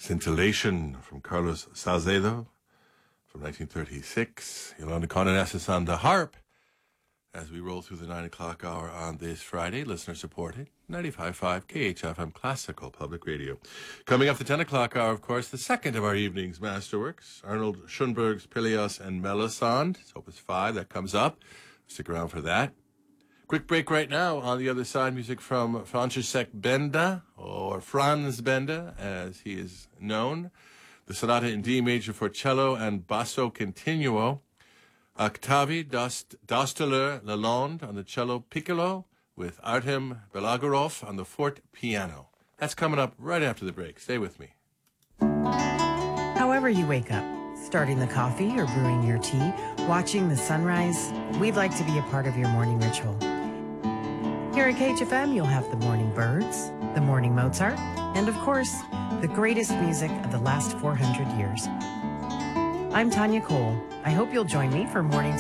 Scintillation from Carlos Salcedo from 1936. Yolanda Conan-Esses on the harp as we roll through the 9 o'clock hour on this Friday, listener-supported, 95.5 KHFM Classical Public Radio. Coming up the 10 o'clock hour, of course, the second of our evening's masterworks, Arnold Schoenberg's Pelléas and Melisande. It's Opus 5 that comes up. Stick around for that. Quick break right now. On the other side, music from Franciszek Benda, or Franz Benda, as he is known. The Sonata in D major for cello and basso continuo. Octavie Dostler-Lalonde on the cello piccolo with Artem Belogorov on the forte piano. That's coming up right after the break. Stay with me. However you wake up, starting the coffee or brewing your tea, watching the sunrise, we'd like to be a part of your morning ritual. Here at KHFM, you'll have the morning birds, the morning Mozart, and of course, the greatest music of the last 400 years. I'm Tanya Cole. I hope you'll join me for morning